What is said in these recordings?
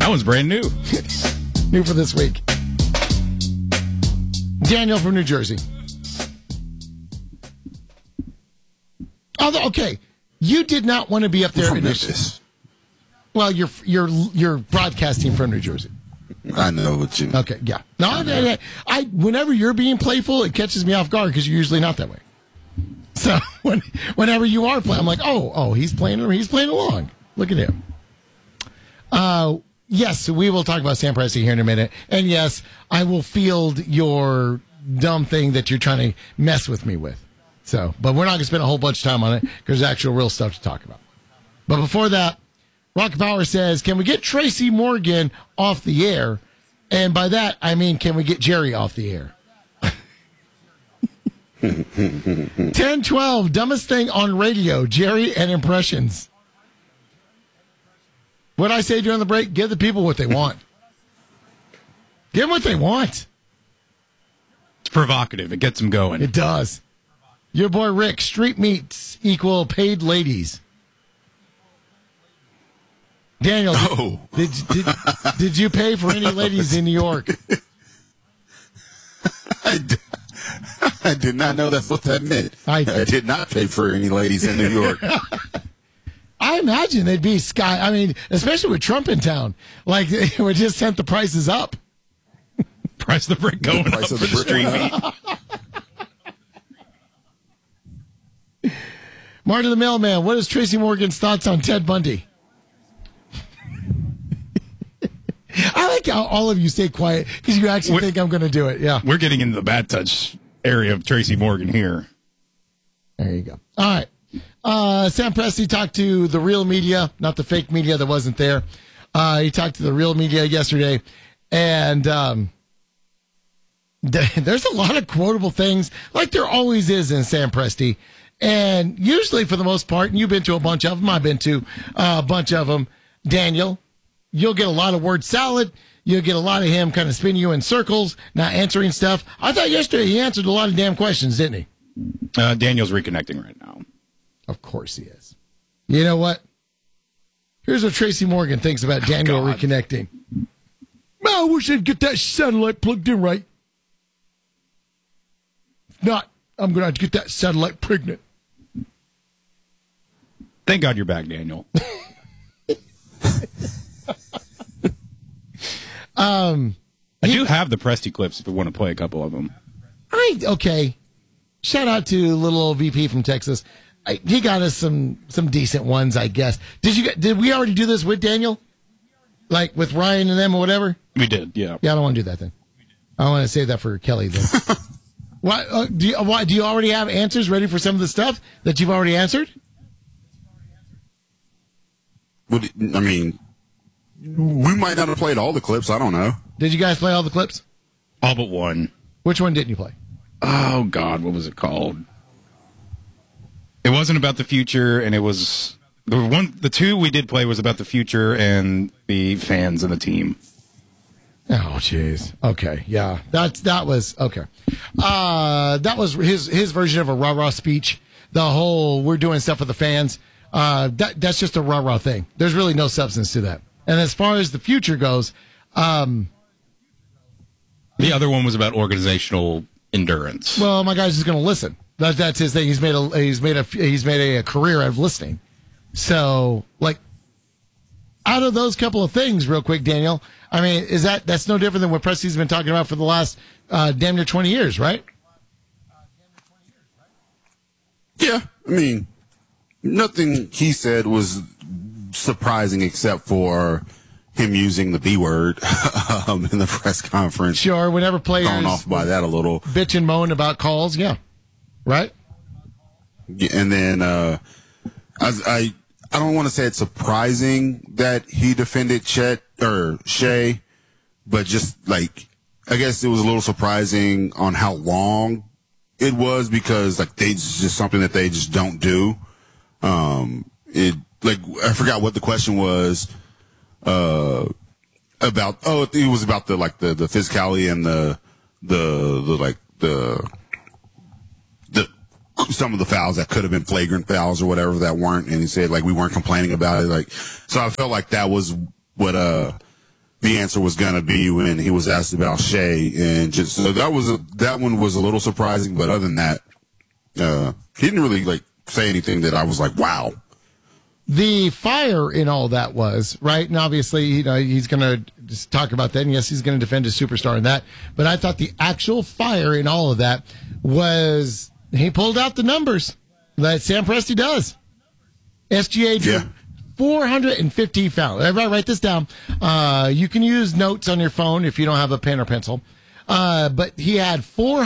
That one's brand new. New for this week. Daniel from New Jersey. Oh, okay. You did not want to be up there initially. Well, you're broadcasting from New Jersey. I know what you mean. Okay, yeah. No, I whenever you're being playful, it catches me off guard because you're usually not that way. So whenever you are playing, I'm like, oh, he's playing along. Look at him. Yes, we will talk about Sam Presti here in a minute. And yes, I will field your dumb thing that you're trying to mess with me with. So, but we're not going to spend a whole bunch of time on it because there's actual real stuff to talk about. But before that, Rocket Power says, can we get Tracy Morgan off the air? And by that, I mean, can we get Jerry off the air? 10-12, dumbest thing on radio, Jerry and impressions. What'd I say during the break? Give the people what they want. Give them what they want. It's provocative. It gets them going. It does. Your boy Rick, street meets equal paid ladies. Daniel, did you pay for any ladies in New York? I did not know that's what that meant. I did not pay for any ladies in New York. I imagine they'd be especially with Trump in town. Like, they would just sent the prices up. Price of the brick going up for the street meet. Marty the Mailman, what is Tracy Morgan's thoughts on Ted Bundy? I like how all of you stay quiet because you actually think I'm going to do it. Yeah. We're getting into the bad touch area of Tracy Morgan here. There you go. All right. Sam Presti talked to the real media, not the fake media that wasn't there. He talked to the real media yesterday, and there's a lot of quotable things, like there always is in Sam Presti. And usually, for the most part, and you've been to a bunch of them, I've been to a bunch of them, Daniel, you'll get a lot of word salad. You'll get a lot of him kind of spinning you in circles, not answering stuff. I thought yesterday he answered a lot of damn questions, didn't he? Daniel's reconnecting right now. Of course he is. You know what? Here's what Tracy Morgan thinks about Daniel reconnecting. I wish I'd get that satellite plugged in right. If not, I'm going to have to get that satellite pregnant. Thank God you're back, Daniel. I do have the Presti clips if we want to play a couple of them. Okay. Shout out to little old VP from Texas. He got us some decent ones, I guess. Did we already do this with Daniel? Like with Ryan and them or whatever? We did, yeah. Yeah, I don't want to do that then. I want to save that for Kelly then. Do you already have answers ready for some of the stuff that you've already answered? I mean, we might not have played all the clips. I don't know. Did you guys play all the clips? All but one. Which one didn't you play? Oh, God, what was it called? It wasn't about the future, and it was the two we did play was about the future and the fans and the team. Oh, jeez. Okay, yeah, that was okay. That was his version of a rah-rah speech. The whole we're doing stuff for the fans. That's just a rah-rah thing. There's really no substance to that. And as far as the future goes, the other one was about organizational endurance. Well, my guy's just going to listen. That's his thing. He's made a career out of listening. So, like, out of those couple of things, real quick, Daniel. I mean, that's no different than what Presti's been talking about for the last damn near 20 years, right? Yeah, I mean, nothing he said was surprising except for him using the B word in the press conference. Sure, whenever players gone off by that a little, bitch and moan about calls, yeah, right. Yeah, and then I don't want to say it's surprising that he defended Chet or Shea, but just like I guess it was a little surprising on how long it was because like it's just something that they just don't do. It like I forgot what the question was. About it was about the physicality and the some of the fouls that could have been flagrant fouls or whatever that weren't, and he said like we weren't complaining about it, like so I felt like that was what the answer was going to be when he was asked about Shea, and just so that one was a little surprising. But other than that, he didn't really like say anything that I was like, wow. The fire in all that was, right? And obviously, he's going to just talk about that. And yes, he's going to defend his superstar in that. But I thought the actual fire in all of that was he pulled out the numbers that Sam Presti does. SGA drew 450 fouls. Everybody write this down. You can use notes on your phone if you don't have a pen or pencil. But he had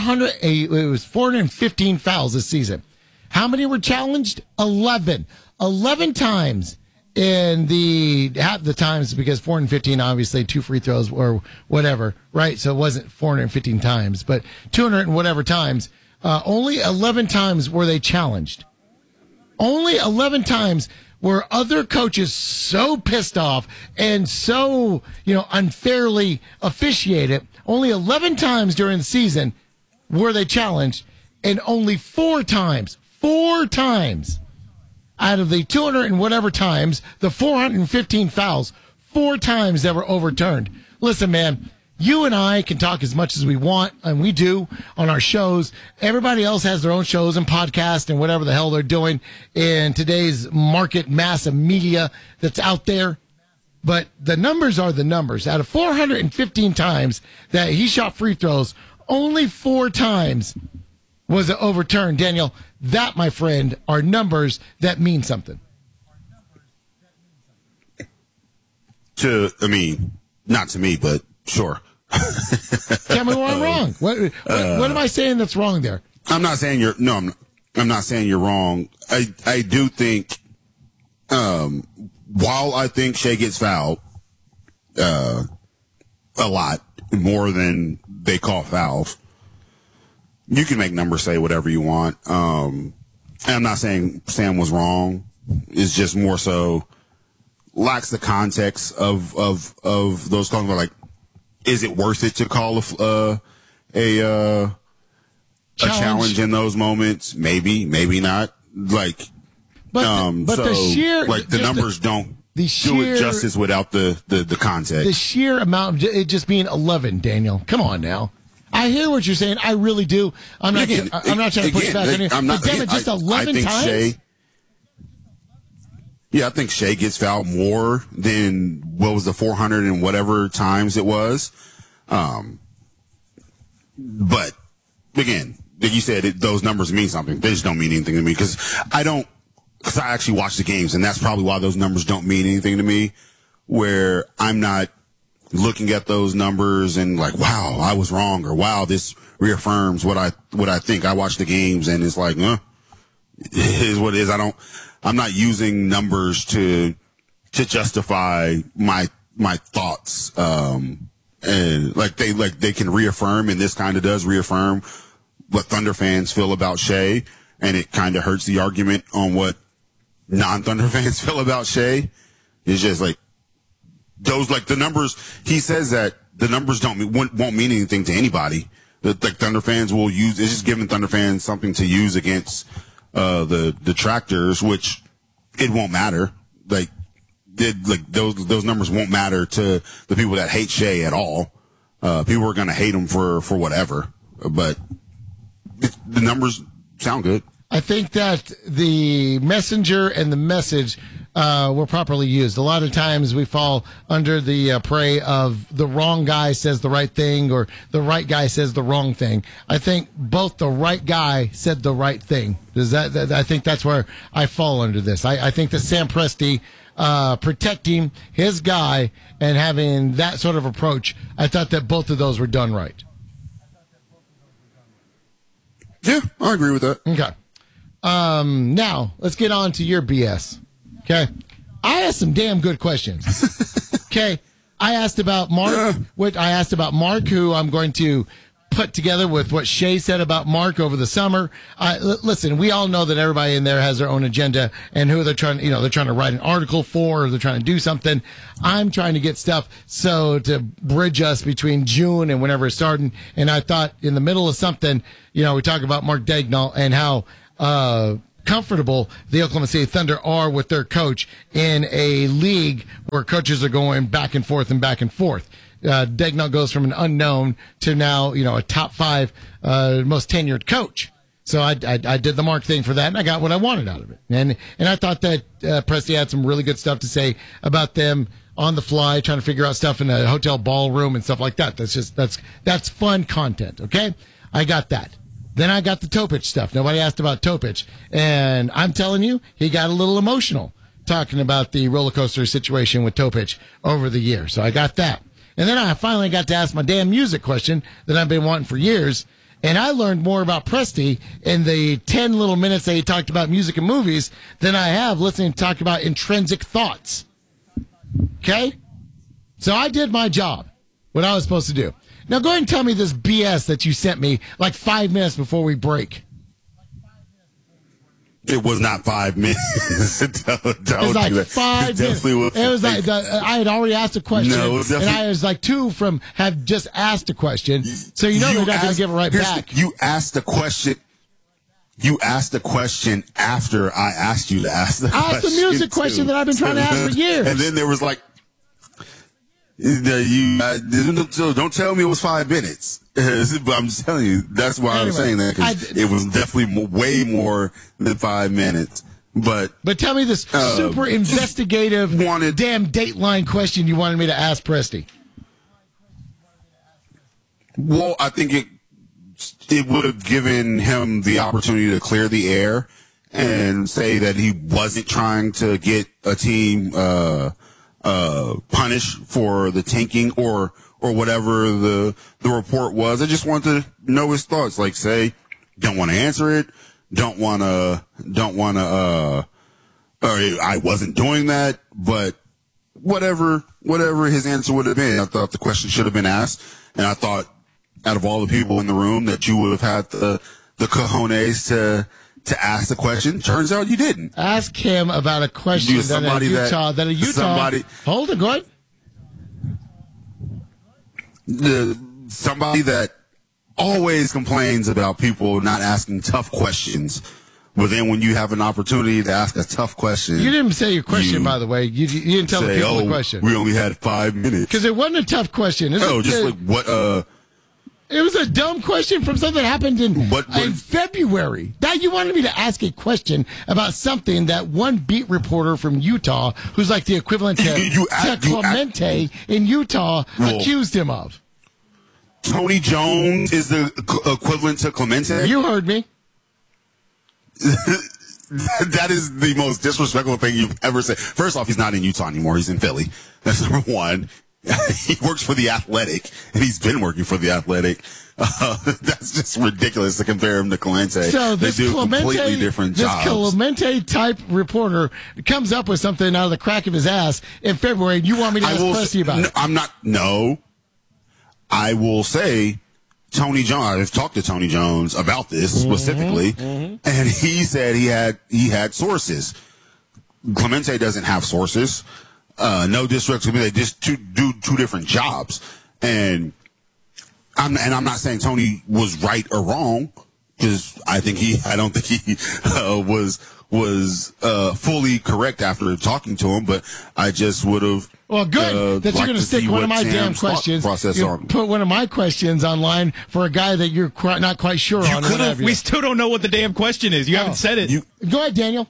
415 fouls this season. How many were challenged? 11. 11 times in half the times, because 415, obviously, 2 free throws or whatever, right? So it wasn't 415 times, but 200 and whatever times. Only 11 times were they challenged. Only 11 times were other coaches so pissed off and so, unfairly officiated. Only 11 times during the season were they challenged, and only 4 times out of the 200 and whatever times, the 415 fouls, 4 times that were overturned. Listen, man, you and I can talk as much as we want, and we do on our shows. Everybody else has their own shows and podcasts and whatever the hell they're doing in today's market mass of media that's out there. But the numbers are the numbers. Out of 415 times that he shot free throws, only 4 times was it overturned. Daniel, that, my friend, are numbers that mean something. Not to me, but sure. Tell me where I'm wrong. What am I saying that's wrong there? I'm not saying you're not saying you're wrong. I do think, while I think Shea gets fouled, a lot more than they call fouls, you can make numbers say whatever you want. And I'm not saying Sam was wrong. It's just more so lacks the context of those calls. Like, is it worth it to call a challenge in those moments? Maybe, maybe not. Like, the numbers don't do it justice without the context. The sheer amount of it just being 11, Daniel. Come on now. I hear what you're saying. I really do. I'm not trying to push back on you. But damn it, just 11 times? I think Shea gets fouled more than what was the 400 and whatever times it was. But again, like you said, those numbers mean something. They just don't mean anything to me because I actually watch the games, and that's probably why those numbers don't mean anything to me, where I'm not looking at those numbers and like, wow, I was wrong, or wow, this reaffirms what I think. I watch the games and it's like, it is what it is. I'm not using numbers to justify my thoughts. And they can reaffirm, and this kind of does reaffirm what Thunder fans feel about Shea, and it kind of hurts the argument on what non-Thunder fans feel about Shea. It's just like those, like the numbers. He says that the numbers won't mean anything to anybody. Like Thunder fans will use. It's just giving Thunder fans something to use against the detractors, which it won't matter. Those numbers won't matter to the people that hate Shea at all. People are going to hate him for whatever, but the numbers sound good. I think that the messenger and the message were properly used. A lot of times we fall under the prey of the wrong guy says the right thing or the right guy says the wrong thing. I think both the right guy said the right thing. I think that's where I fall under this. I think that Sam Presti protecting his guy and having that sort of approach, I thought that both of those were done right. Yeah, I agree with that. Okay. Now, let's get on to your BS. Okay. I asked some damn good questions. Okay. I asked about Mark. I asked about Mark, who I'm going to put together with what Shea said about Mark over the summer. Listen, we all know that everybody in there has their own agenda and who they're trying, they're trying to write an article for, or they're trying to do something. I'm trying to get stuff to bridge us between June and whenever it's starting. And I thought in the middle of something, we talk about Mark Daigneault and how, comfortable the Oklahoma City Thunder are with their coach in a league where coaches are going back and forth and back and forth. Daigneault goes from an unknown to now, a top 5 most tenured coach. So I did the Mark thing for that, and I got what I wanted out of it. And I thought that Presti had some really good stuff to say about them on the fly, trying to figure out stuff in a hotel ballroom and stuff like that. That's fun content, okay? I got that. Then I got the Topic stuff. Nobody asked about Topic. And I'm telling you, he got a little emotional talking about the roller coaster situation with Topic over the year. So I got that. And then I finally got to ask my damn music question that I've been wanting for years. And I learned more about Presti in the 10 little minutes that he talked about music and movies than I have listening to talk about intrinsic thoughts. Okay? So I did my job, what I was supposed to do. Now go ahead and tell me this BS that you sent me like 5 minutes before we break. It was not 5 minutes. It was like 5 minutes. It was like I had already asked a question, and I was like 2 from have just asked a question. So they're not going to give it right back. You asked the question. You asked the question after I asked you to ask the question. I asked the music question that I've been trying to ask for years. And then there was like, don't tell me it was 5 minutes. But I'm just telling you, that's why I'm saying that, because it was definitely way more than 5 minutes. But tell me this super investigative damn Dateline question you wanted me to ask Presti. Well, I think it would have given him the opportunity to clear the air and say that he wasn't trying to get a team punished for the tanking or whatever the report was. I just wanted to know his thoughts. Like, say, don't want to answer it, don't want to, or I wasn't doing that, but whatever his answer would have been. I thought the question should have been asked, and I thought out of all the people in the room that you would have had the cojones to ask the question. Turns out you didn't. Ask him about a question that a Utah. Hold it, go ahead. Somebody that always complains about people not asking tough questions, but then when you have an opportunity to ask a tough question, you didn't say your question, by the way. You didn't tell the people the question. We only had 5 minutes because it wasn't a tough question. Like what? It was a dumb question from something that happened in February. Now you wanted me to ask a question about something that one beat reporter from Utah, who's like the equivalent to Clemente in Utah, accused him of. Tony Jones is the equivalent to Clemente? You heard me. That is the most disrespectful thing you've ever said. First off, he's not in Utah anymore. He's in Philly. That's number one. He works for The Athletic, and he's been working for The Athletic. That's just ridiculous to compare him to Clemente. So they do completely different jobs. This Clemente-type reporter comes up with something out of the crack of his ass in February, and you want me to ask Presti about it. No. I will say Tony Jones. I've talked to Tony Jones about this specifically, and he said he had sources. Clemente doesn't have sources. No disrespect to me, they just do two different jobs, and I'm not saying Tony was right or wrong, because I don't think he was fully correct after talking to him, but I just would have. Well, good that you're going to stick one of my damn questions. Put one of my questions online for a guy that you're not quite sure on. We still don't know what the damn question is. You haven't said it. Go ahead, Daniel.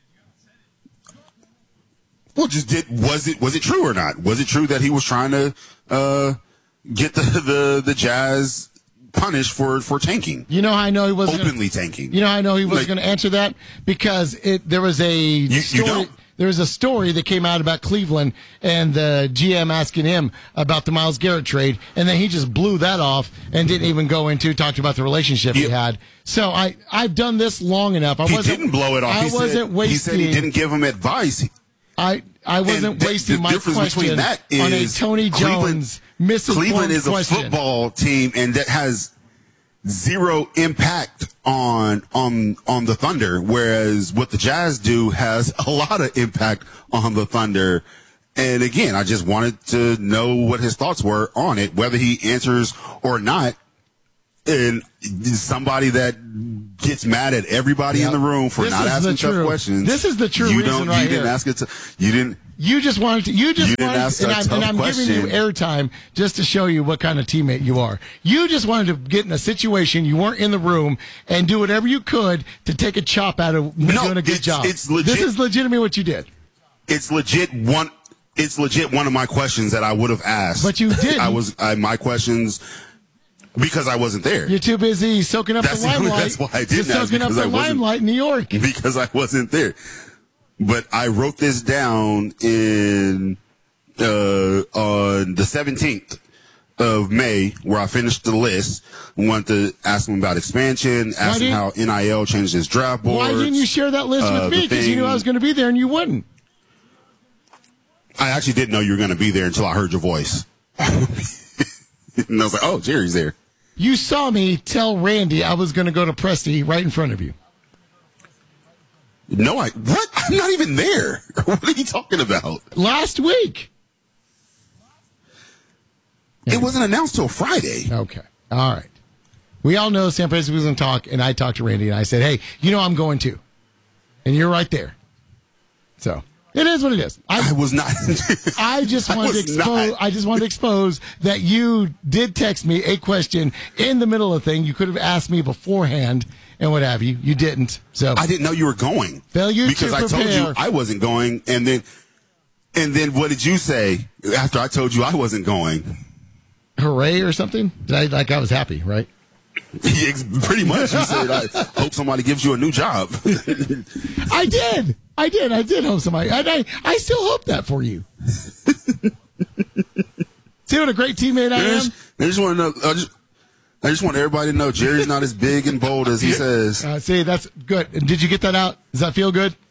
Well, was it true or not? Was it true that he was trying to get the Jazz punished for tanking? You know how I know he wasn't openly tanking. You know how I know he wasn't going to answer that? Because there was a story. There was a story that came out about Cleveland and the GM asking him about the Myles Garrett trade, and then he just blew that off and didn't even talked about the relationship he had. So I've done this long enough. He didn't blow it off. He said he didn't give him advice. I wasn't wasting my question on a Tony Jones misinformed Cleveland is a football team, and that has zero impact on the Thunder, whereas what the Jazz do has a lot of impact on the Thunder. And again, I just wanted to know what his thoughts were on it, whether he answers or not. and somebody that gets mad at everybody in the room for not asking tough questions. This is the true reason right here. You didn't ask it. You didn't. You just wanted to. You just didn't wanted, ask that tough and I'm question. giving you airtime just to show you what kind of teammate you are. You just wanted to get in a situation you weren't in the room and do whatever you could to take a chop out of doing a good job. It's legit. This is legitimately what you did. It's legit one of my questions that I would have asked. But you didn't. My questions. Because I wasn't there. You're too busy soaking up the limelight. That's why I didn't ask, soaking up the limelight in New York. Because I wasn't there. But I wrote this down on the 17th of May, where I finished the list. I wanted to ask him about expansion, ask him how NIL changed his draft board. Why didn't you share that list with me? Because you knew I was going to be there and you wouldn't. I actually didn't know you were going to be there until I heard your voice. And I was like, oh, Jerry's there. You saw me tell Randy I was going to go to Presti right in front of you. No, what? I'm not even there. What are you talking about? Last week. It wasn't announced till Friday. Okay. All right. We all know Sam Presti was going to talk, and I talked to Randy, and I said, hey, you know I'm going to. And you're right there. So it is what it is. I was not. I just wanted to expose that you did text me a question in the middle of the thing. You could have asked me beforehand and what have you. You didn't. So I didn't know you were going. Failure because to I told you I wasn't going, and then what did you say after I told you I wasn't going? Hooray or something? I was happy, right? Pretty much. You said, I hope somebody gives you a new job. I did hope somebody. I still hope that for you. See what a great teammate I am? I just want to know. I just want everybody to know Jerry's not as big and bold as he says. See, that's good. Did you get that out? Does that feel good?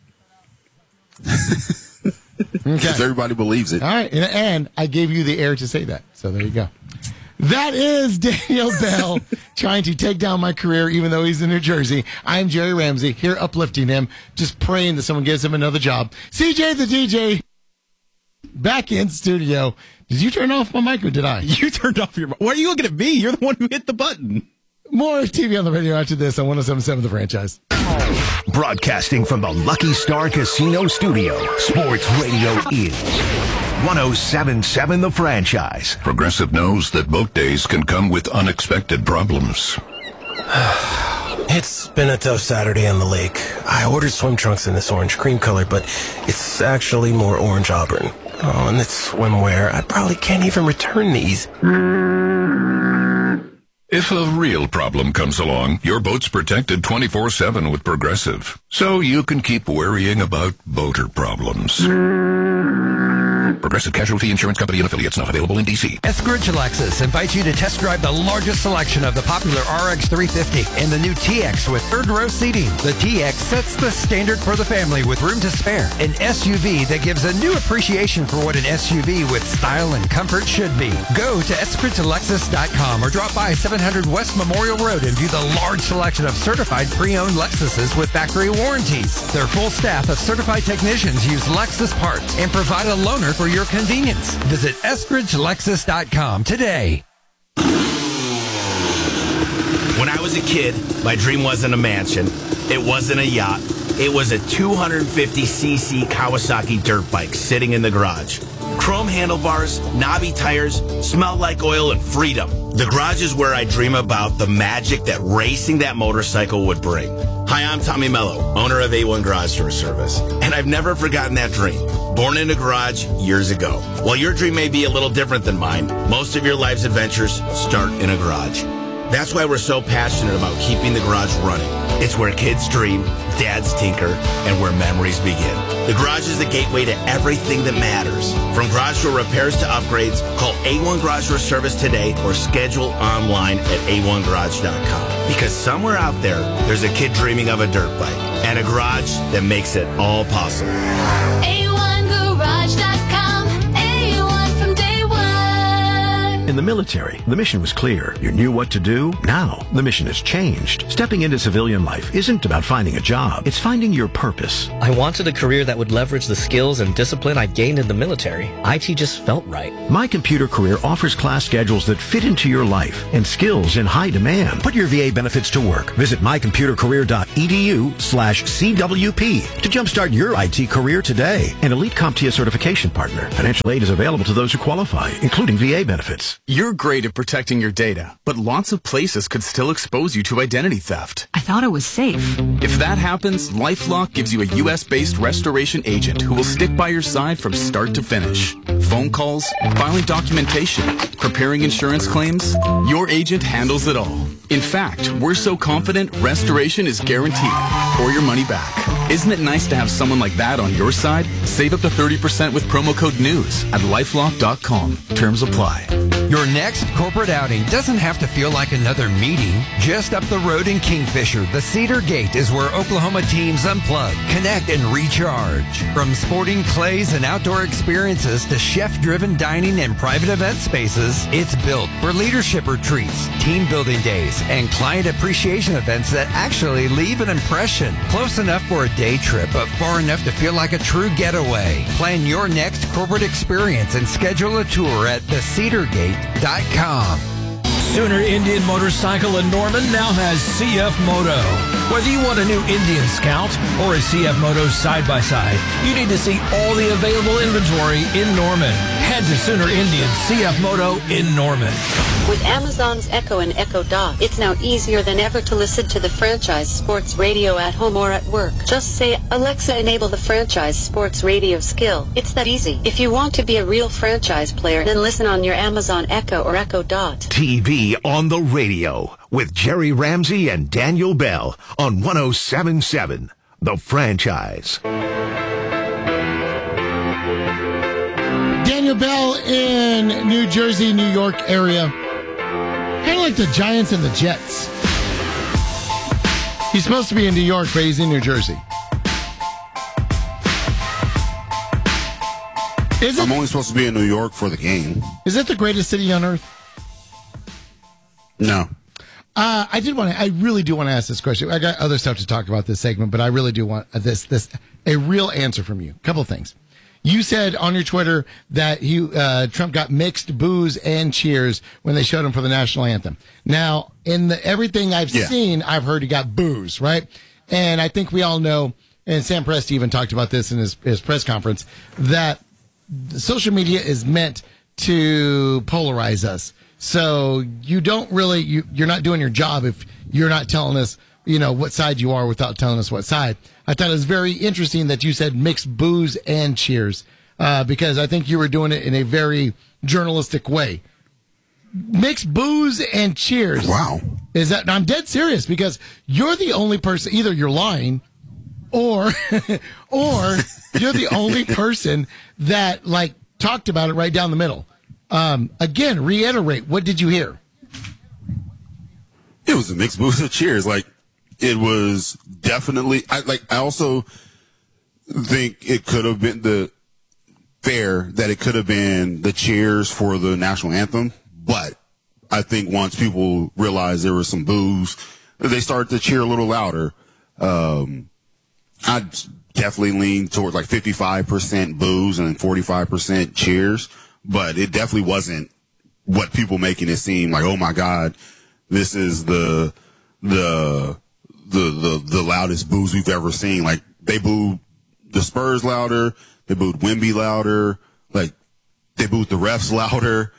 Because everybody believes it. All right, and I gave you the air to say that. So there you go. That is Daniel Bell trying to take down my career, even though he's in New Jersey. I'm Jerry Ramsey, here uplifting him, just praying that someone gives him another job. CJ the DJ, back in studio. Did you turn off my mic or did I? You turned off your mic. Why are you looking at me? You're the one who hit the button. More TV on the radio after this on 107.7 The Franchise. Broadcasting from the Lucky Star Casino Studio, Sports Radio is 107.7 The Franchise. Progressive knows that boat days can come with unexpected problems. It's been a tough Saturday on the lake. I ordered swim trunks in this orange cream color, but it's actually more orange auburn. Oh, and it's swimwear. I probably can't even return these. If a real problem comes along, your boat's protected 24/7 with Progressive, so you can keep worrying about boater problems. Progressive Casualty Insurance Company and affiliates, not available in D.C. Eskridge Lexus invites you to test drive the largest selection of the popular RX 350 and the new TX with third-row seating. The TX sets the standard for the family with room to spare. An SUV that gives a new appreciation for what an SUV with style and comfort should be. Go to eskridgelexus.com or drop by 700 West Memorial Road and view the large selection of certified pre-owned Lexuses with factory warranties. Their full staff of certified technicians use Lexus parts and provide a loaner for your convenience. Visit eskridgelexus.com today. When I was a kid, my dream wasn't a mansion. It wasn't a yacht. It was a 250cc Kawasaki dirt bike sitting in the garage. Chrome handlebars, knobby tires, smelled like oil and freedom. The garage is where I dream about the magic that racing that motorcycle would bring. Hi, I'm Tommy Mello, owner of A1 Garage Door Service, and I've never forgotten that dream. Born in a garage years ago. While your dream may be a little different than mine, most of your life's adventures start in a garage. That's why we're so passionate about keeping the garage running. It's where kids dream, dads tinker, and where memories begin. The garage is the gateway to everything that matters. From garage door repairs to upgrades, call A1 Garage Door Service today or schedule online at a1garage.com. Because somewhere out there's a kid dreaming of a dirt bike and a garage that makes it all possible. A1garage.com, A1 from day one. In the military, the mission was clear. You knew what to do. Now, the mission has changed. Stepping into civilian life isn't about finding a job. It's finding your purpose. I wanted a career that would leverage the skills and discipline I gained in the military. IT just felt right. My Computer Career offers class schedules that fit into your life and skills in high demand. Put your VA benefits to work. Visit mycomputercareer.edu/CWP to jumpstart your IT career today. An Elite CompTIA certification partner. Financial aid is available to those who qualify, including VA benefits. You're great at protecting your data, but lots of places could still expose you to identity theft. I thought it was safe. If that happens, LifeLock gives you a U.S.-based restoration agent who will stick by your side from start to finish. Phone calls, filing documentation, preparing insurance claims, your agent handles it all. In fact, we're so confident restoration is guaranteed or your money back. Isn't it nice to have someone like that on your side? Save up to 30% with promo code NEWS at lifelock.com. Terms apply. Your next corporate outing doesn't have to feel like another meeting. Just up the road in Kingfisher, the Cedar Gate is where Oklahoma teams unplug, connect, and recharge. From sporting clays and outdoor experiences to chef-driven dining and private event spaces, it's built for leadership retreats, team building days, and client appreciation events that actually leave an impression. Close enough for a day trip, but far enough to feel like a true getaway. Plan your next corporate experience and schedule a tour at thecedargate.com. Sooner Indian Motorcycle in Norman now has CF Moto. Whether you want a new Indian Scout or a CF Moto side-by-side, you need to see all the available inventory in Norman. Head to Sooner Indian CF Moto in Norman. With Amazon's Echo and Echo Dot, it's now easier than ever to listen to the franchise sports radio at home or at work. Just say, Alexa, enable the franchise sports radio skill. It's that easy. If you want to be a real franchise player, then listen on your Amazon Echo or Echo Dot. TV on the radio with Jerry Ramsey and Daniel Bell on 107.7 The Franchise. Daniel Bell in New Jersey, New York area. Kind of like the Giants and the Jets. He's supposed to be in New York, but he's in New Jersey. I'm only supposed to be in New York for the game. Is it the greatest city on earth? No. I really do want to ask this question. I got other stuff to talk about this segment, but I really do want a real answer from you. Couple of things. You said on your Twitter that Trump got mixed boos and cheers when they showed him for the national anthem. Now, in everything I've seen, I've heard he got boos, right? And I think we all know, and Sam Presti even talked about this in his press conference, that social media is meant to polarize us. So you don't really, you're not doing your job if you're not telling us, what side you are without telling us what side. I thought it was very interesting that you said mixed boos and cheers, because I think you were doing it in a very journalistic way. Mixed boos and cheers. Wow. I'm dead serious, because you're the only person, either you're lying or you're the only person that talked about it right down the middle. Again, reiterate, what did you hear? It was a mixed boos and cheers. It was definitely, I also think it could have been it could have been the cheers for the national anthem. But I think once people realized there was some boos, they started to cheer a little louder. I'd definitely lean towards 55% boos and 45% cheers, but it definitely wasn't what people making it seem like, oh my God, this is the loudest boos we've ever seen. They booed the Spurs louder, they booed Wemby louder, they booed the refs louder.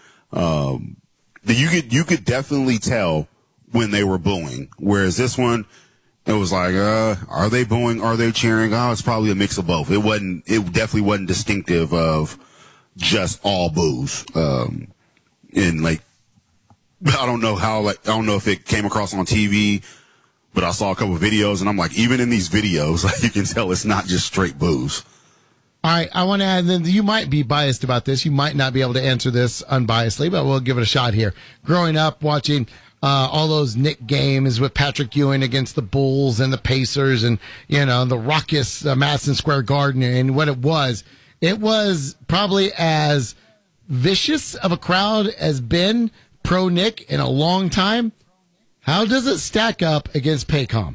You could definitely tell when they were booing. Whereas this one, it was are they booing? Are they cheering? Oh, it's probably a mix of both. It definitely wasn't distinctive of just all boos. And I don't know I don't know if it came across on TV, but I saw a couple of videos and I'm even in these videos, you can tell it's not just straight boos. All right, I want to add that you might be biased about this. You might not be able to answer this unbiasedly, but we'll give it a shot here. Growing up watching all those Knick games with Patrick Ewing against the Bulls and the Pacers and, the raucous Madison Square Garden and what it was probably as vicious of a crowd as been pro Nick in a long time. How does it stack up against Paycom?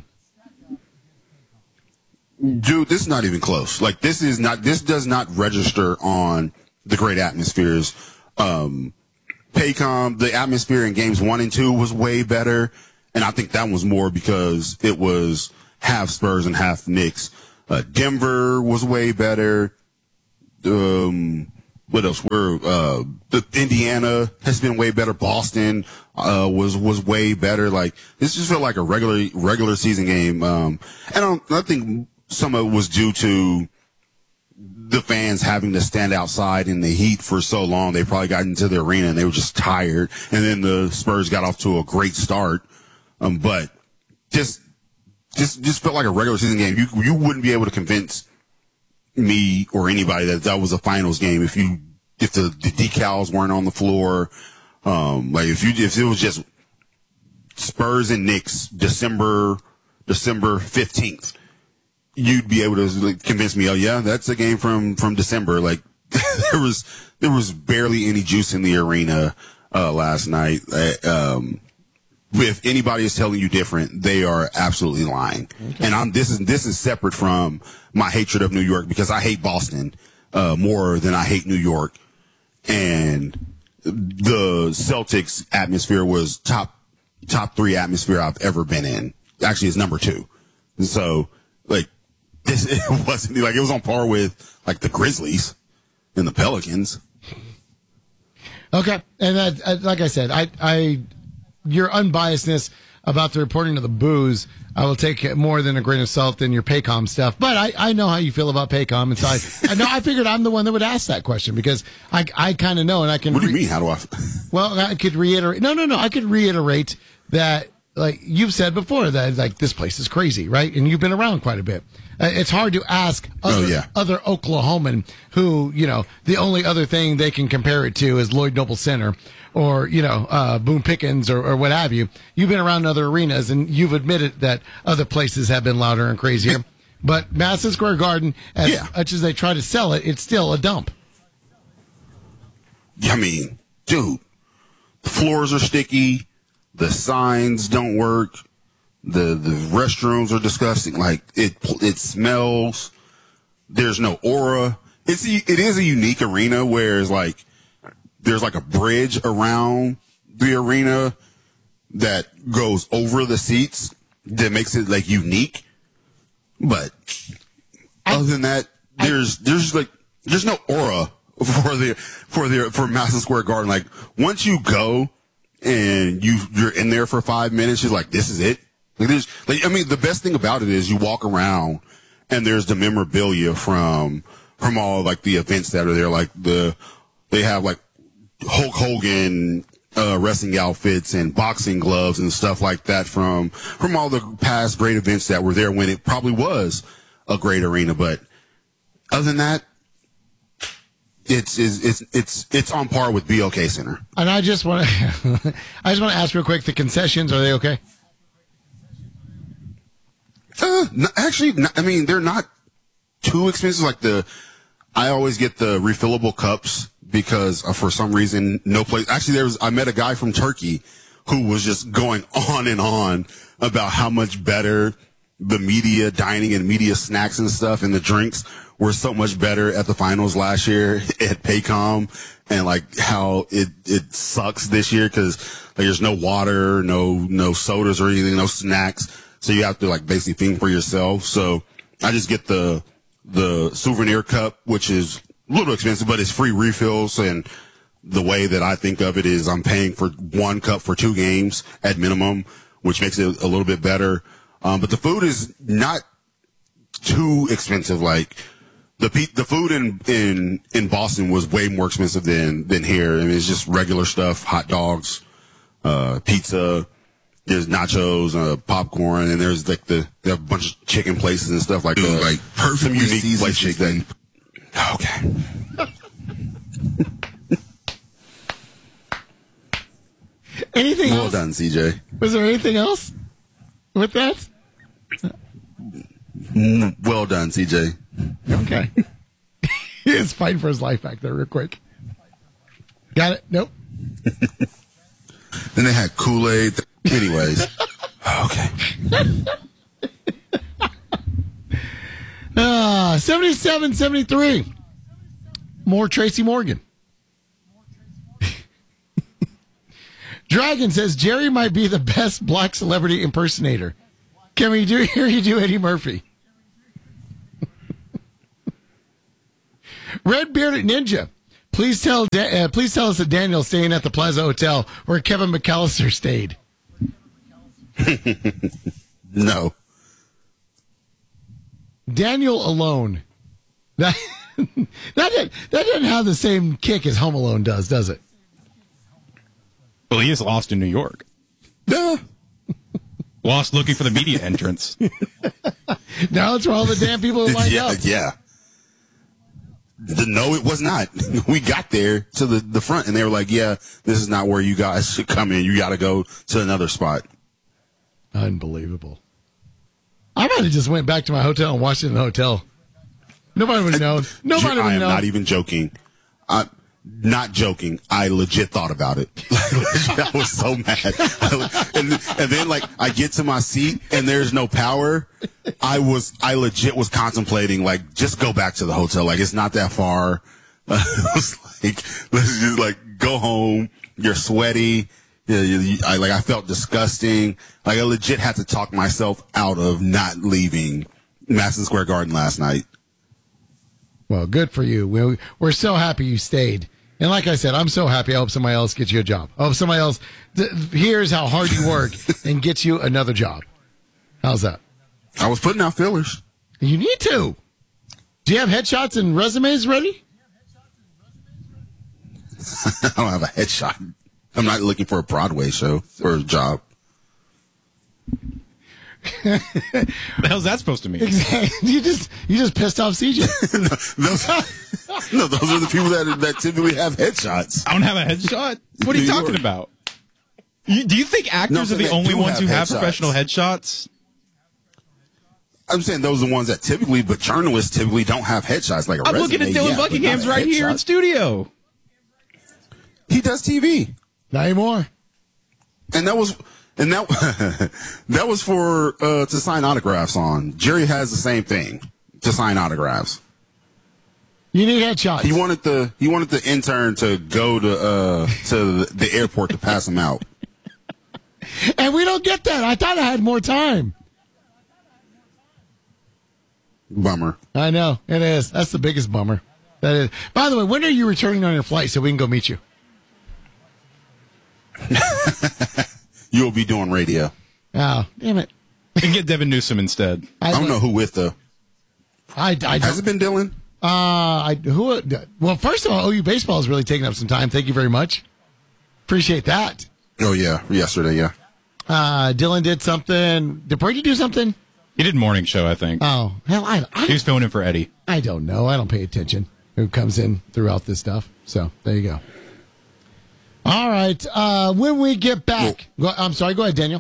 Dude, this is not even close. Like, this does not register on the great atmospheres. Paycom, the atmosphere in games 1 and 2 was way better. And I think that was more because it was half Spurs and half Knicks. Denver was way better. What else? Indiana has been way better. Boston was way better. Like, this just felt like a regular season game. And I think some of it was due to the fans having to stand outside in the heat for so long. They probably got into the arena and they were just tired. And then the Spurs got off to a great start. But just felt like a regular season game. You wouldn't be able to convince me or anybody that was a finals game if the decals weren't on the floor. Like if it was just Spurs and Knicks December 15th, you'd be able to convince me, oh yeah, that's a game from December. Like there was barely any juice in the arena last night. If anybody is telling you different, they are absolutely lying. Okay. And this is separate from my hatred of New York, because I hate Boston more than I hate New York. And the Celtics atmosphere was top 3 atmosphere I've ever been in. Actually, it's number 2. And so like it wasn't like it was on par with like the Grizzlies and the Pelicans. Okay, and that, like I said, I your unbiasedness about the reporting of the booze, I will take more than a grain of salt than your Paycom stuff. But I know how you feel about Paycom, and so I figured I'm the one that would ask that question, because I kind of know, and I can. What do you mean? How do I? Well, I could reiterate. No. I could reiterate that, like you've said before, that like this place is crazy, right? And you've been around quite a bit. It's hard to ask other Oklahoman who, the only other thing they can compare it to is Lloyd Noble Center or, Boone Pickens or what have you. You've been around other arenas, and you've admitted that other places have been louder and crazier. But Madison Square Garden, as much as they try to sell it, it's still a dump. I mean, dude, the floors are sticky. The signs don't work. The restrooms are disgusting. Like it smells. There's no aura. It is a unique arena where it's like there's like a bridge around the arena that goes over the seats that makes it like unique. But other than that, there's no aura for Madison Square Garden. Like once you go and you're in there for 5 minutes, you're like, this is it. The best thing about it is you walk around and there's the memorabilia from all like the events that are there. Like they have like Hulk Hogan wrestling outfits and boxing gloves and stuff like that from all the past great events that were there when it probably was a great arena. But other than that, it's on par with BOK Center. And I just want to ask real quick, the concessions, are they okay? They're not too expensive. Like I always get the refillable cups because for some reason, no place. Actually, I met a guy from Turkey who was just going on and on about how much better the media dining and media snacks and stuff and the drinks were so much better at the finals last year at Paycom, and like how it sucks this year because there's no water, no sodas or anything, no snacks. So you have to like basically think for yourself. So I just get the souvenir cup, which is a little expensive, but it's free refills. And the way that I think of it is I'm paying for 1 cup for 2 games at minimum, which makes it a little bit better. But the food is not too expensive. Like the food in Boston was way more expensive than here. I mean, it's just regular stuff, hot dogs, pizza. There's nachos, popcorn, and there's like they have a bunch of chicken places and stuff like that. Like perfectly some unique seasoned places chicken. Okay. Anything else? Well done, CJ. Was there anything else with that? Well done, CJ. Okay. He is fighting for his life back there real quick. Got it? Nope. Then they had Kool-Aid. Anyways. Okay. 77-73. More Tracy Morgan. Dragon says Jerry might be the best black celebrity impersonator. Can we hear you do Eddie Murphy? Red Bearded Ninja. Please tell us that Daniel's staying at the Plaza Hotel where Kevin McAllister stayed. No. Daniel Alone. That doesn't have the same kick as Home Alone does it? Well, he is lost in New York. Yeah. Lost looking for the media entrance. Now it's where all the damn people are lined up. Yeah. No, it was not. We got there to the front, and they were like, yeah, this is not where you guys should come in. You got to go to another spot. Unbelievable. I might have just went back to my hotel and watched it in the hotel. Nobody would have known. Nobody would have known. I am not even joking. I'm not joking. I legit thought about it. I was so mad. And then, like, I get to my seat, and there's no power. I legit was contemplating, like, just go back to the hotel. Like, it's not that far. I was like, let's just, like, go home. You're sweaty. I felt disgusting. Like, I legit had to talk myself out of not leaving Madison Square Garden last night. Well, good for you. We're so happy you stayed. And like I said, I'm so happy. I hope somebody else gets you a job. I hope somebody else hears how hard you work and gets you another job. How's that? I was putting out fillers. You need to. Do you have headshots and resumes ready? I don't have a headshot. I'm not looking for a Broadway show or a job. The hell's that supposed to mean? Exactly. You just pissed off CJ. those are the people that typically have headshots. I don't have a headshot? What are you talking about? Do you think actors are the only ones who have professional headshots? I'm saying those are the ones that typically, but journalists typically don't have headshots like a resume. I'm looking at Dylan Buckingham's right here in studio. He does TV. Not anymore. And that was for to sign autographs on. Jerry has the same thing to sign autographs. You need headshots. He wanted the intern to go to the airport to pass him out. And we don't get that. I thought I had more time. Bummer. I know. It is. That's the biggest bummer. That is. By the way, when are you returning on your flight so we can go meet you? You'll be doing radio. Oh, damn it. And get Devin Newsom instead. I don't know who with, though. Has it been Dylan? Well, first of all, OU baseball has really taken up some time. Thank you very much. Appreciate that. Oh, yeah. Yesterday, yeah. Dylan did something. Did Brady do something? He did morning show, I think. Oh, hell, he was filling in for Eddie. I don't know. I don't pay attention who comes in throughout this stuff. So, there you go. All right. When we get back, I'm sorry. Go ahead, Daniel.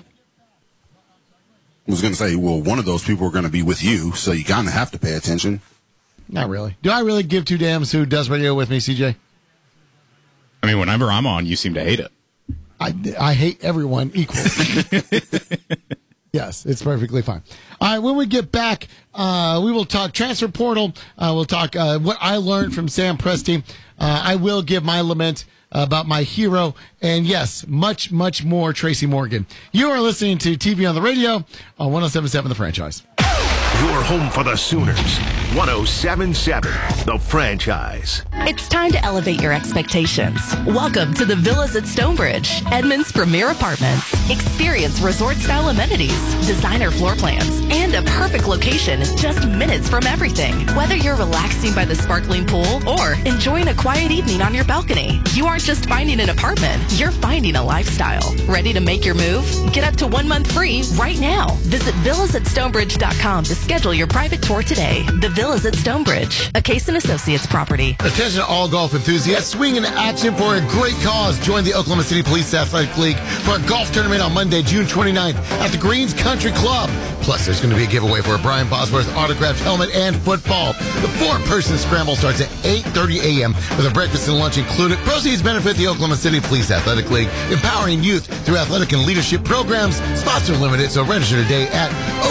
I was going to say, well, one of those people are going to be with you, so you kind of have to pay attention. Not really. Do I really give two damns who does radio with me, CJ? I mean, whenever I'm on, you seem to hate it. I hate everyone equally. Yes, it's perfectly fine. All right, when we get back, we will talk transfer portal. We'll talk what I learned from Sam Presti. I will give my lament about my hero. And yes, much, much more Tracy Morgan. You are listening to TV on the Radio on 107.7 The Franchise. Your home for the Sooners. 107.7 The Franchise. It's time to elevate your expectations. Welcome to the Villas at Stonebridge, Edmond's premier apartments. Experience resort-style amenities, designer floor plans, and a perfect location just minutes from everything. Whether you're relaxing by the sparkling pool or enjoying a quiet evening on your balcony, you aren't just finding an apartment, you're finding a lifestyle. Ready to make your move? Get up to 1 month free right now. Visit villasatstonebridge.com to schedule your private tour today. The Villas at Stonebridge, a Case & Associates property. Attention to all golf enthusiasts. Swing in action for a great cause. Join the Oklahoma City Police Athletic League for a golf tournament on Monday, June 29th at the Greens Country Club. Plus, there's going to be a giveaway for a Brian Bosworth autographed helmet and football. The 4-person scramble starts at 8:30 a.m. with a breakfast and lunch included. Proceeds benefit the Oklahoma City Police Athletic League, empowering youth through athletic and leadership programs. Spots are limited, so register today at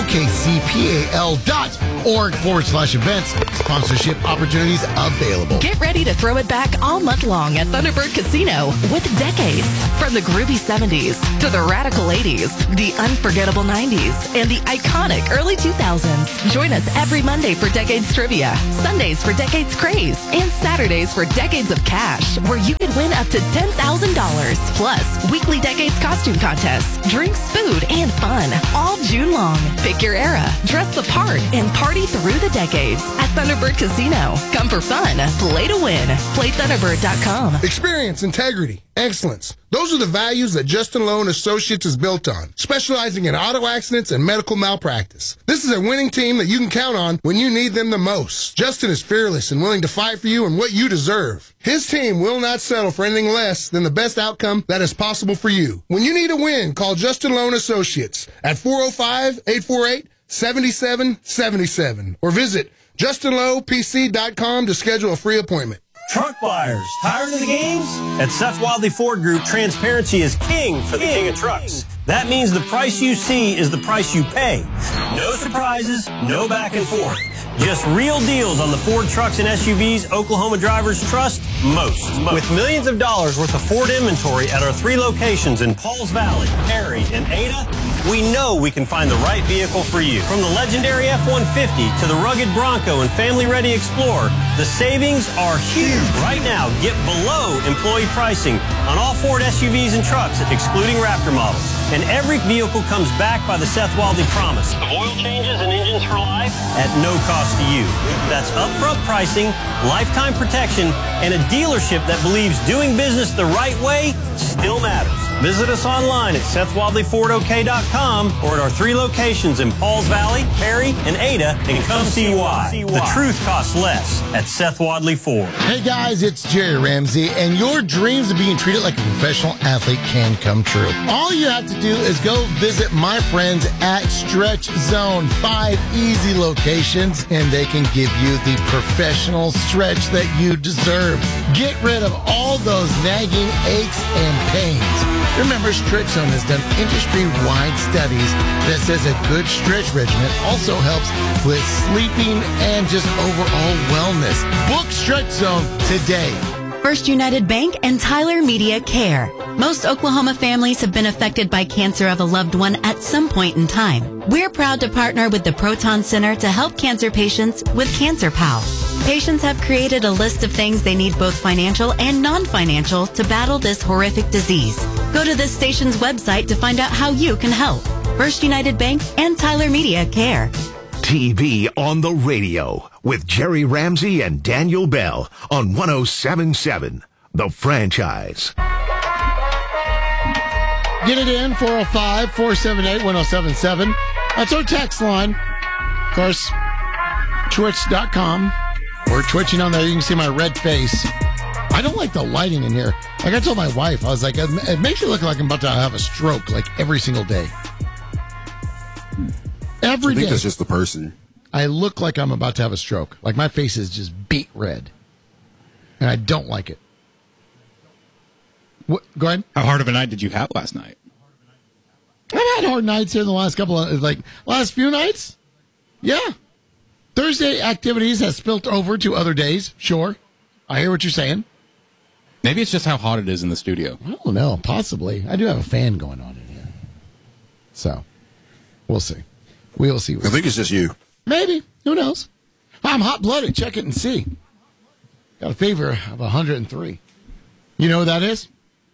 okcpal.org/events. Sponsorship opportunities available. Get ready to throw it back all month long at Thunderbird Casino with decades. From the groovy 70s to the radical 80s, the unforgettable 90s, and the iconic early 2000s. Join us every Monday for Decades Trivia, Sundays for Decades Craze, and Saturdays for Decades of Cash, where you can win up to $10,000. Plus, weekly Decades costume contests, drinks, food, and fun, all June long. Pick your era, dress the part, and party through the decades at Thunderbird Casino. Come for fun, play to win. PlayThunderbird.com. Experience, integrity, excellence. Those are the values that Justin Lowe & Associates is built on, specializing in auto accidents and medical malpractice. This is a winning team that you can count on when you need them the most. Justin is fearless and willing to fight for you and what you deserve. His team will not settle for anything less than the best outcome that is possible for you. When you need a win, call Justin Lowe & Associates at 405-848-7777 or visit JustinLowePC.com to schedule a free appointment. Truck buyers, tired of the games? At Seth Wadley Ford Group, transparency is king for the king of trucks. That means the price you see is the price you pay. No surprises, no back and forth. Just real deals on the Ford trucks and SUVs Oklahoma drivers trust most. With millions of dollars worth of Ford inventory at our 3 locations in Pauls Valley, Perry, and Ada, we know we can find the right vehicle for you. From the legendary F-150 to the rugged Bronco and family-ready Explorer, the savings are huge. Right now, get below employee pricing on all Ford SUVs and trucks, excluding Raptor models. And every vehicle comes backed by the Seth Wadley promise of oil changes and engines for life at no cost to you. That's upfront pricing, lifetime protection, and a dealership that believes doing business the right way still matters. Visit us online at SethWadleyFordOK.com or at our 3 locations in Pauls Valley, Perry, and Ada, and come see why. The truth costs less at Seth Wadley Ford. Hey guys, it's Jerry Ramsey, and your dreams of being treated like a professional athlete can come true. All you have to do is go visit my friends at Stretch Zone. 5 easy locations, and they can give you the professional stretch that you deserve. Get rid of all those nagging aches and pains. Remember, Stretch Zone has done industry-wide studies that says a good stretch regimen also helps with sleeping and just overall wellness. Book Stretch Zone today. First United Bank and Tyler Media Care. Most Oklahoma families have been affected by cancer of a loved one at some point in time. We're proud to partner with the Proton Center to help cancer patients with Cancer Pal. Patients have created a list of things they need, both financial and non-financial, to battle this horrific disease. Go to this station's website to find out how you can help. First United Bank and Tyler Media Care. TV on the radio with Jerry Ramsey and Daniel Bell on 107.7, The Franchise. Get it in, 405-478-1077. That's our text line. Of course, twitch.com. We're twitching on there. You can see my red face. I don't like the lighting in here. Like I told my wife, I was like, it makes me look like I'm about to have a stroke, like every single day. Every day. I think that's just the person. I look like I'm about to have a stroke. Like my face is just beet red. And I don't like it. What, go ahead. How hard of a night did you have last night? I've had hard nights here in the last last few nights. Yeah. Thursday activities has spilt over to other days. Sure. I hear what you're saying. Maybe it's just how hot it is in the studio. I don't know. Possibly. I do have a fan going on in here. So, we'll see. We'll see. I think it's just you. Maybe. Who knows? I'm hot-blooded. Check it and see. Got a fever of 103. You know what that is?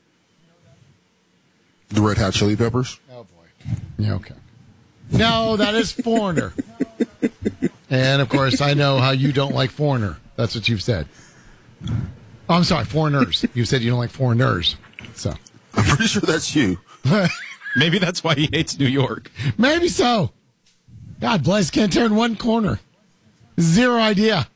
The Red Hot Chili Peppers? Oh, boy. Yeah, okay. No, that is Foreigner. And, of course, I know how you don't like Foreigner. That's what you've said. Oh, I'm sorry, foreigners. You said you don't like foreigners. So I'm pretty sure that's you. Maybe that's why he hates New York. Maybe so. God bless, can't turn one corner. Zero idea.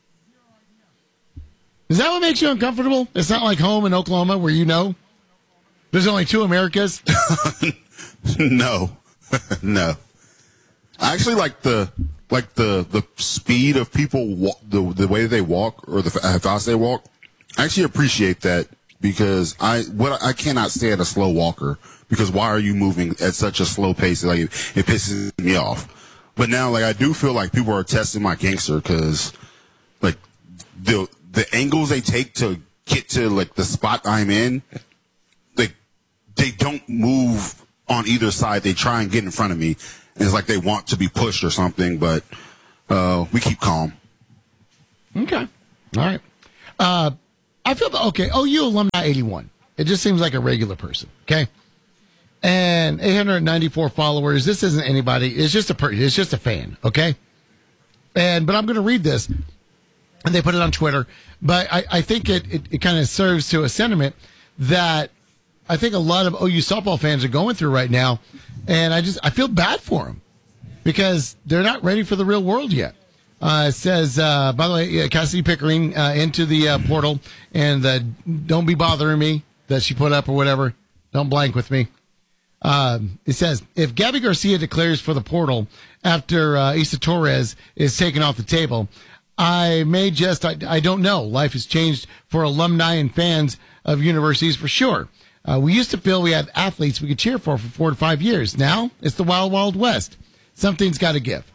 Is that what makes you uncomfortable? It's not like home in Oklahoma where you know there's only 2 Americas? No. No. I actually like the speed of people, the way they walk or how fast they walk. I actually appreciate that because I cannot stand a slow walker because why are you moving at such a slow pace? Like it pisses me off. But now, like, I do feel like people are testing my gangster because, like, the angles they take to get to, like, the spot I'm in, like, they don't move on either side. They try and get in front of me. And it's like they want to be pushed or something, but we keep calm. Okay. All right. I feel okay. OU Alumni 81. It just seems like a regular person. Okay. And 894 followers. This isn't anybody. It's just a fan. Okay. But I'm going to read this, and they put it on Twitter. But I think it kind of serves to a sentiment that I think a lot of OU softball fans are going through right now, and I feel bad for them because they're not ready for the real world yet. It says, by the way, Cassidy Pickering into the portal, and don't be bothering me that she put up or whatever. Don't blank with me. It says, if Gabby Garcia declares for the portal after Issa Torres is taken off the table, I don't know. Life has changed for alumni and fans of universities for sure. We used to feel we had athletes we could cheer for 4 to 5 years. Now it's the wild, wild west. Something's got to give.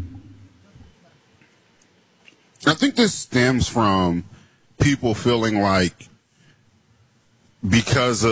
I think this stems from people feeling like because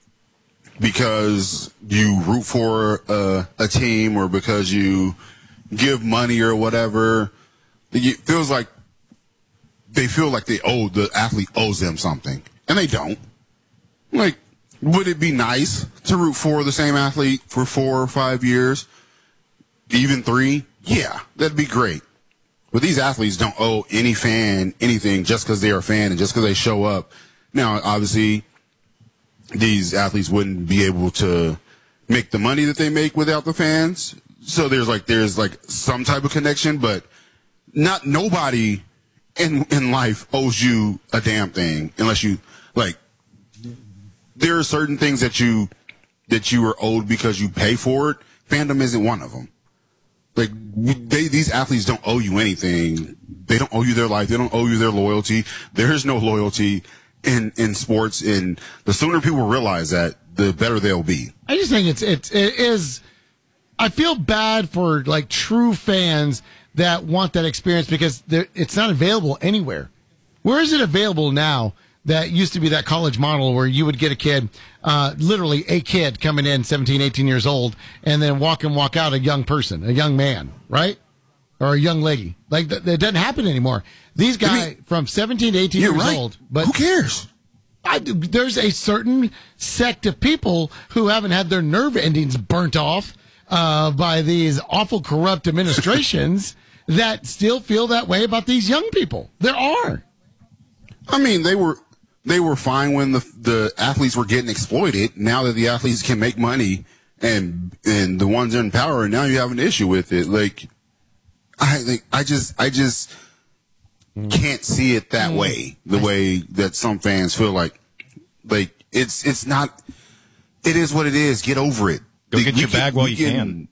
you root for a team or because you give money or whatever, it feels like they feel like the athlete owes them something, and they don't. Like, would it be nice to root for the same athlete for 4 or 5 years, even 3? Yeah, that'd be great. But these athletes don't owe any fan anything just because they're a fan and just because they show up. Now, obviously, these athletes wouldn't be able to make the money that they make without the fans. So there's some type of connection, but nobody in life owes you a damn thing unless you like. There are certain things that you are owed because you pay for it. Fandom isn't one of them. Like, these athletes don't owe you anything. They don't owe you their life. They don't owe you their loyalty. There is no loyalty in sports, and the sooner people realize that, the better they'll be. I just think it is. I feel bad for like true fans that want that experience because it's not available anywhere. Where is it available now? That used to be that college model where you would get a kid, literally a kid coming in 17, 18 years old, and then walk out a young person, a young man, right? Or a young lady. Like, that doesn't happen anymore. These guys from 17 to 18 years old. But who cares? There's a certain sect of people who haven't had their nerve endings burnt off by these awful corrupt administrations that still feel that way about these young people. There are. I mean, they were fine when the athletes were getting exploited. Now that the athletes can make money and the ones in power, now you have an issue with it. Like, I just can't see it that way. The way that some fans feel like it's not. It is what it is. Get over it. Go get your bag while you can.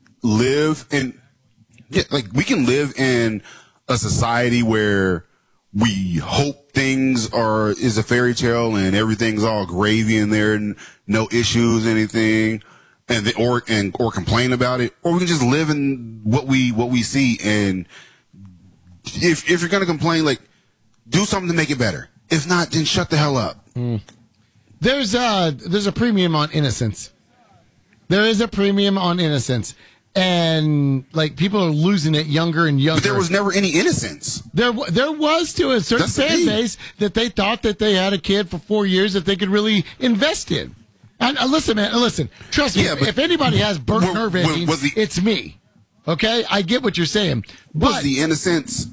We can live in a society where we hope things is a fairy tale and everything's all gravy in there and no issues, anything, or complain about it, or we can just live in what we see. And if you're gonna complain, like, do something to make it better. If not, then shut the hell up. There's a premium on innocence. There is a premium on innocence. And, like, people are losing it younger and younger. But there was never any innocence. There was to a certain fan base that they thought that they had a kid for 4 years that they could really invest in. And listen, man, trust me, if anybody has burnt nerve endings, it's me. Okay? I get what you're saying. But was the innocence?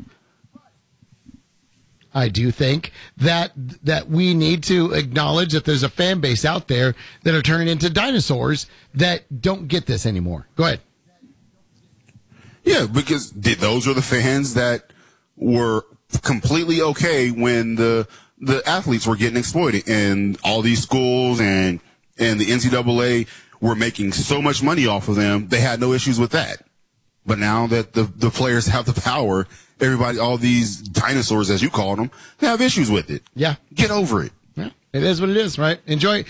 I do think that we need to acknowledge that there's a fan base out there that are turning into dinosaurs that don't get this anymore. Go ahead. Yeah, because those are the fans that were completely okay when the athletes were getting exploited, and all these schools and the NCAA were making so much money off of them. They had no issues with that. But now that the players have the power, everybody, all these dinosaurs, as you call them, have issues with it. Yeah. Get over it. Yeah. It is what it is, right? Enjoy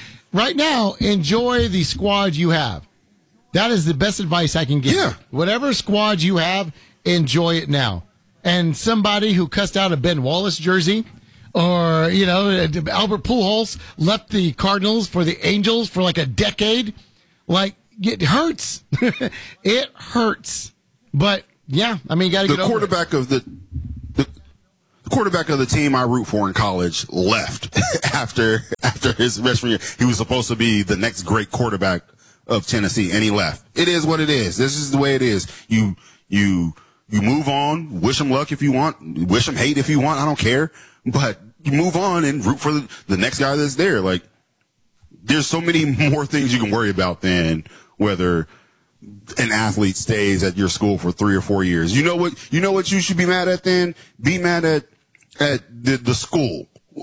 the squad you have. That is the best advice I can give. Yeah. Whatever squad you have, enjoy it now. And somebody who cussed out a Ben Wallace jersey, or, Albert Pujols left the Cardinals for the Angels for like a decade. Like, it hurts. It hurts. But, yeah, I mean, you got to get over it. The quarterback of the team I root for in college left after his freshman year. He was supposed to be the next great quarterback of Tennessee, and he left. It is what it is. This is the way it is. You move on, wish him luck if you want, wish him hate if you want, I don't care. But you move on and root for the next guy that's there. Like, there's so many more things you can worry about than whether an athlete stays at your school for 3 or 4 years. You know what you should be mad at then? Be mad at the school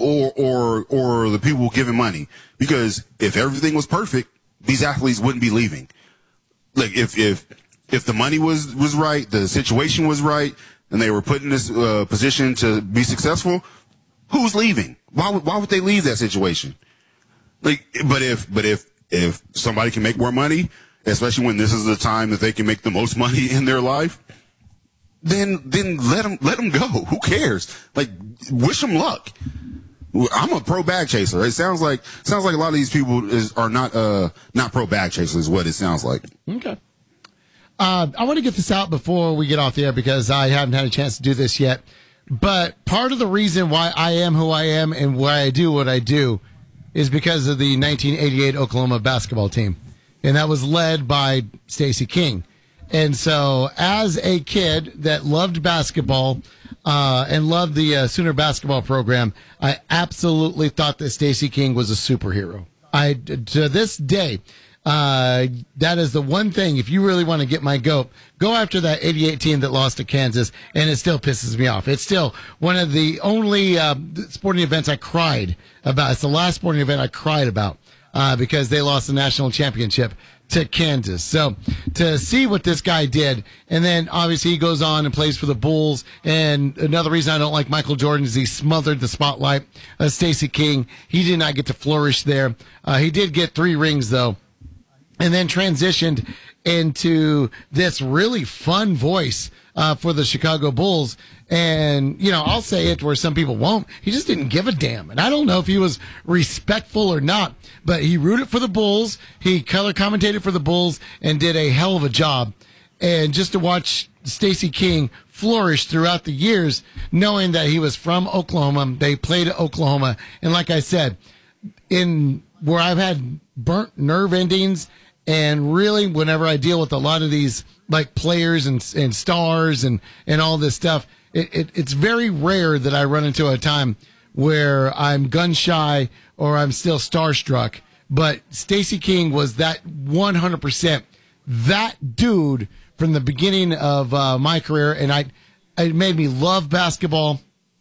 or the people giving money. Because if everything was perfect, these athletes wouldn't be leaving. Like, if the money was right, the situation was right, and they were put in this position to be successful, who's leaving? Why would they leave that situation? Like, but if somebody can make more money, especially when this is the time that they can make the most money in their life, then let them go. Who cares? Like, wish them luck. I'm a pro bag chaser. It sounds like a lot of these people are not pro bag chasers. Is what it sounds like. Okay. I want to get this out before we get off the air because I haven't had a chance to do this yet. But part of the reason why I am who I am and why I do what I do is because of the 1988 Oklahoma basketball team. And that was led by Stacey King. And so as a kid that loved basketball and loved the Sooner basketball program, I absolutely thought that Stacey King was a superhero. To this day, that is the one thing. If you really want to get my goat, go after that 88 team that lost to Kansas, and it still pisses me off. It's still one of the only sporting events I cried about. It's the last sporting event I cried about because they lost the national championship to Kansas. So to see what this guy did, and then obviously he goes on and plays for the Bulls. And another reason I don't like Michael Jordan is he smothered the spotlight of Stacey King. He did not get to flourish there. He did get 3 rings though. And then transitioned into this really fun voice for the Chicago Bulls. And, I'll say it where some people won't. He just didn't give a damn. And I don't know if he was respectful or not, but he rooted for the Bulls. He color commentated for the Bulls and did a hell of a job. And just to watch Stacey King flourish throughout the years, knowing that he was from Oklahoma, they played at Oklahoma. And like I said, in where I've had burnt nerve endings, and really, whenever I deal with a lot of these like players and stars and all this stuff, it's very rare that I run into a time where I'm gun shy or I'm still starstruck. But Stacey King was that 100%, that dude from the beginning of my career, and it made me love basketball,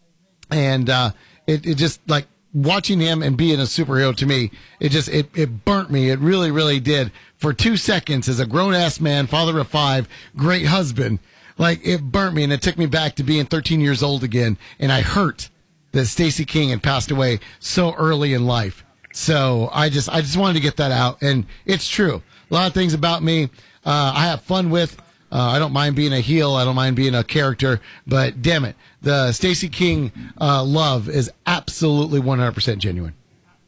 and it just like. Watching him and being a superhero to me, it burnt me. It really, really did. For 2 seconds as a grown-ass man, father of 5, great husband, like it burnt me and it took me back to being 13 years old again. And I hurt that Stacey King had passed away so early in life. So I just wanted to get that out. And it's true. A lot of things about me, I have fun with. I don't mind being a heel. I don't mind being a character, but damn it, the Stacey King love is absolutely 100% genuine.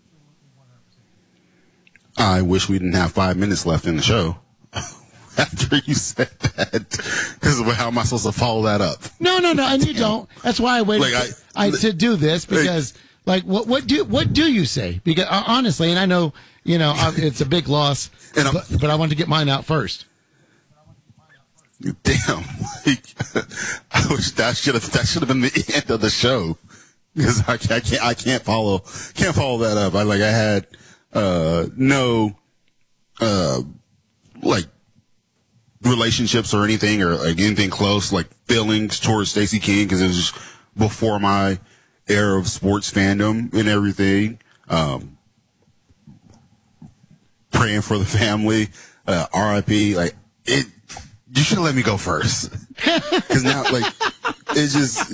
I wish we didn't have 5 minutes left in the show after you said that, because how am I supposed to follow that up? No, and you don't. That's why I waited to do this because, what do you say? Because honestly, and I know it's a big loss, but I want to get mine out first. Damn! I wish that should have been the end of the show, because I can't follow that up. I had no relationships or anything or like anything close, like feelings towards Stacey King, because it was before my era of sports fandom and everything. Praying for the family, RIP, like it. you should let me go first. Because now, like, it's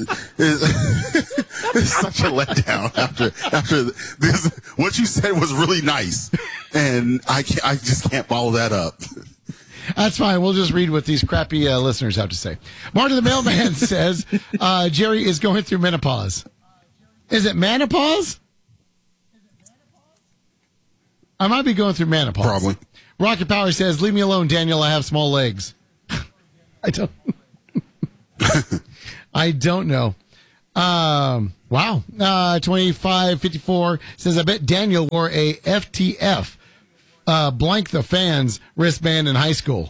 such a letdown after this. What you said was really nice, and I just can't follow that up. That's fine. We'll just read what these crappy listeners have to say. Martin the Mailman says Jerry is going through menopause. Is it menopause? I might be going through menopause. Probably. Rocket Power says, leave me alone, Daniel. I have small legs. I don't. I don't know. Wow. 2554 says, I bet Daniel wore a FTF blank the fans wristband in high school.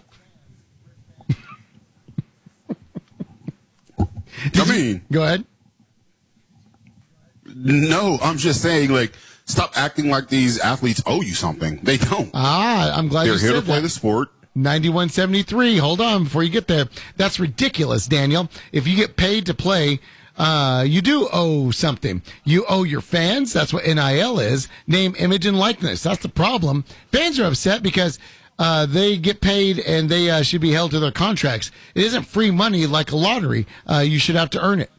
Go ahead. No, I'm just saying, like, stop acting like these athletes owe you something. They don't. I'm glad you said that. They're here to play the sport. 9173. Hold on before you get there. That's ridiculous, Daniel. If you get paid to play, you do owe something. You owe your fans. That's what NIL is. Name, image, and likeness. That's the problem. Fans are upset because they get paid and they should be held to their contracts. It isn't free money like a lottery. You should have to earn it.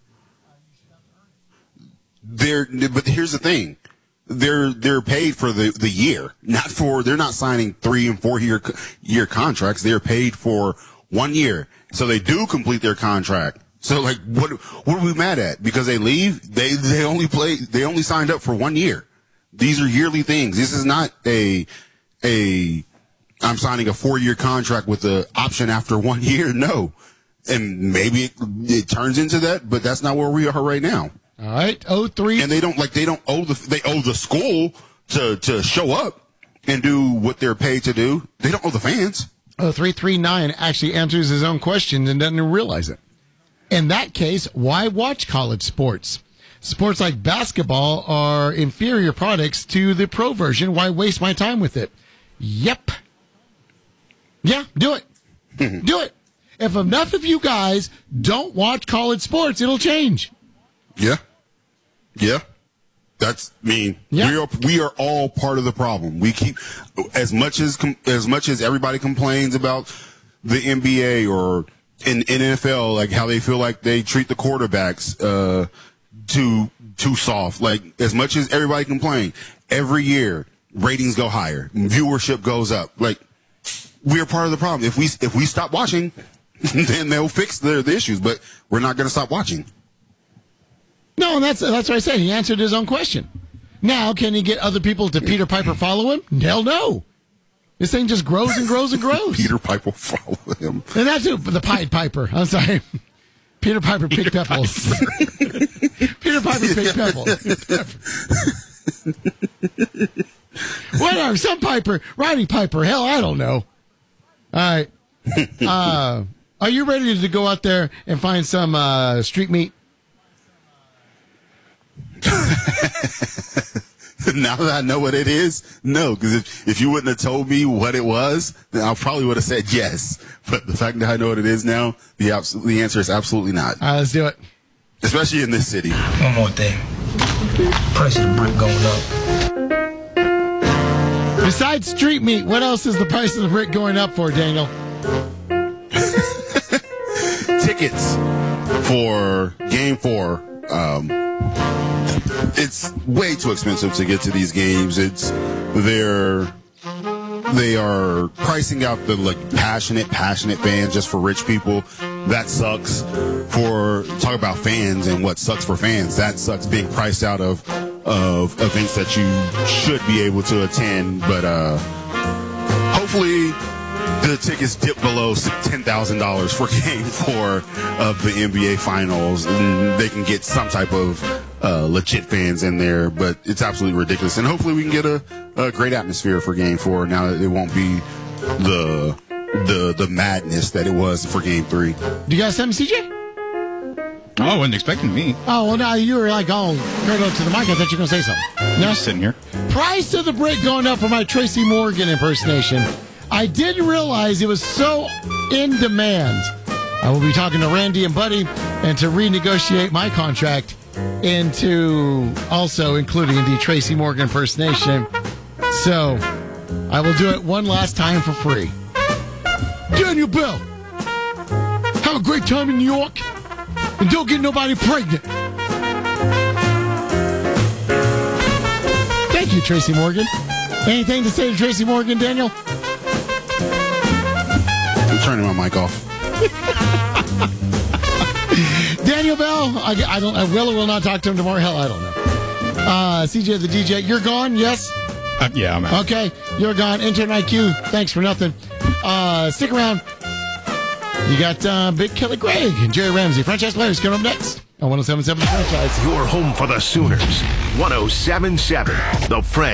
But here's the thing. They're paid for the year, they're not signing 3 and 4 year contracts. They're paid for 1 year. So they do complete their contract. So like, what are we mad at? Because they leave, they only signed up for 1 year. These are yearly things. This is not I'm signing a 4-year contract with the option after 1 year. No. And maybe it turns into that, but that's not where we are right now. All right, 03. And they owe the school to show up and do what they're paid to do. They don't owe the fans. 0339 actually answers his own question and doesn't realize it. In that case, why watch college sports? Sports like basketball are inferior products to the pro version. Why waste my time with it? Yep. Yeah, do it. Do it. If enough of you guys don't watch college sports, it'll change. Yeah. We are all part of the problem. We keep as much as everybody complains about the NBA or in NFL, like how they feel like they treat the quarterbacks too soft. Like as much as everybody complains, every year ratings go higher, viewership goes up. Like we are part of the problem. If we stop watching, then they'll fix the issues. But we're not going to stop watching. No, that's what I said. He answered his own question. Now, can he get other people to Peter Piper follow him? Hell no. This thing just grows and grows and grows. Peter Piper will follow him. And that's the Pied Piper. I'm sorry. Peter Piper picked Pebbles. Peter Piper picked Pebbles. Whatever. Some Piper. Roddy Piper. Hell, I don't know. All right. Are you ready to go out there and find some street meat? Now that I know what it is, no, because if you wouldn't have told me what it was, then I probably would have said yes. But the fact that I know what it is now, the answer is absolutely not. All right, let's do it. Especially in this city. One more thing. Price of the brick going up. Besides street meat, what else is the price of the brick going up for, Daniel? Tickets for Game 4. It's way too expensive to get to these games. They are pricing out the passionate fans just for rich people. That sucks. Talk about fans and what sucks for fans. That sucks being priced out of events that you should be able to attend. But hopefully the tickets dip below $10,000 for Game 4 of the NBA Finals, and they can get some type of legit fans in there. But it's absolutely ridiculous, and hopefully we can get a great atmosphere for Game 4. Now it won't be the madness that it was for Game 3. Do you got something, CJ? Oh, I wasn't expecting me. Oh, well, now you were like all curled up to the mic. I thought you were going to say something. No, just sitting here. Price of the brick going up for my Tracy Morgan impersonation. I didn't realize it was so in demand. I will be talking to Randy and Buddy and to renegotiate my contract into also including the Tracy Morgan impersonation. So I will do it one last time for free. Daniel Bell, Have a great time in New York. And don't get nobody pregnant. Thank you, Tracy Morgan. Anything to say to Tracy Morgan, Daniel? I'm turning my mic off. Daniel Bell, I will or will not talk to him tomorrow. Hell, I don't know. CJ the DJ, you're gone, yes? Yeah, I'm out. Okay, you're gone. Intern IQ, thanks for nothing. Stick around. You got Big Kelly Gregg and Jerry Ramsey. Franchise Players coming up next on 107.7 The Franchise. Your home for the Sooners. 107.7 The Franchise.